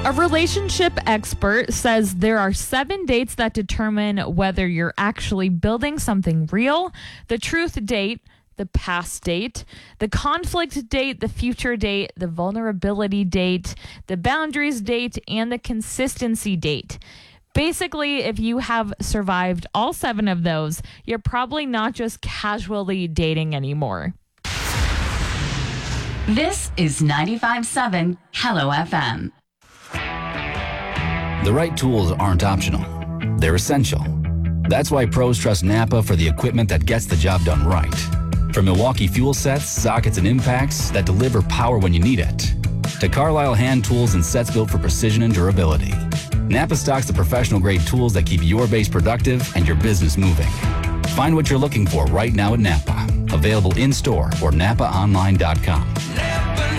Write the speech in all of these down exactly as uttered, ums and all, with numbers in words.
A relationship expert says there are seven dates that determine whether you're actually building something real: the truth date, the past date, the conflict date, the future date, the vulnerability date, the boundaries date, and the consistency date. Basically, if you have survived all seven of those, you're probably not just casually dating anymore. This is ninety-five point seven Hello F M. The right tools aren't optional. They're essential. That's why pros trust Napa for the equipment that gets the job done right. From Milwaukee fuel sets, sockets, and impacts that deliver power when you need it, to Carlisle hand tools and sets built for precision and durability, Napa stocks the professional-grade tools that keep your base productive and your business moving. Find what you're looking for right now at Napa. Available in-store or napa online dot com. Napa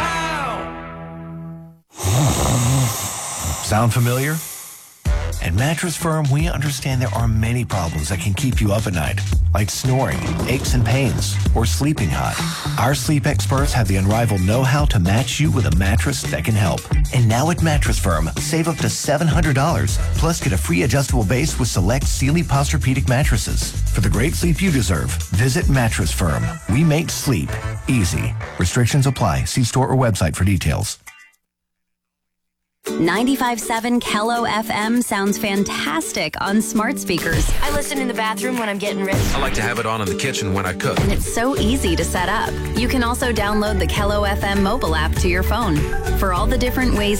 know-how. Sound familiar? At Mattress Firm, we understand there are many problems that can keep you up at night, like snoring, aches and pains, or sleeping hot. Our sleep experts have the unrivaled know-how to match you with a mattress that can help. And now at Mattress Firm, save up to seven hundred dollars, plus get a free adjustable base with select Sealy Posturepedic mattresses. For the great sleep you deserve, visit Mattress Firm. We make sleep easy. Restrictions apply. See store or website for details. ninety-five point seven Kello F M sounds fantastic on smart speakers. I listen in the bathroom when I'm getting ready. I like to have it on in the kitchen when I cook. And it's so easy to set up. You can also download the Kello F M mobile app to your phone. For all the different ways